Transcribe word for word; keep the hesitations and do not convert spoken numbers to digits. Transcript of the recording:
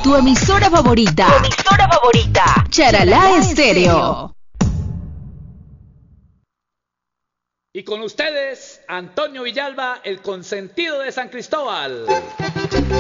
Tu emisora favorita. Tu emisora favorita. Charalá Estéreo. Y con ustedes, Antonio Villalba, el consentido de San Cristóbal.